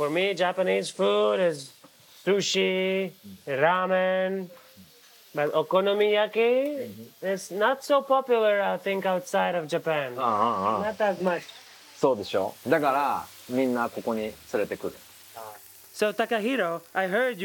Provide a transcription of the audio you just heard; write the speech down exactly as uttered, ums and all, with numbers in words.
For me, Japanese food is sushi, ramen, but okonomiyaki is not so popular, I think, outside of Japan. ああああ Not that much. そうでしょ。だからみんなここに連れてくる。 So Takahiro, I heard